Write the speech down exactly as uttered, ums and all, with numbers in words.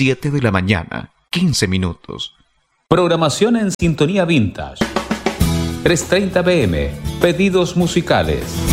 siete de la mañana, quince minutos. Programación en sintonía vintage. tres treinta p m. Pedidos musicales.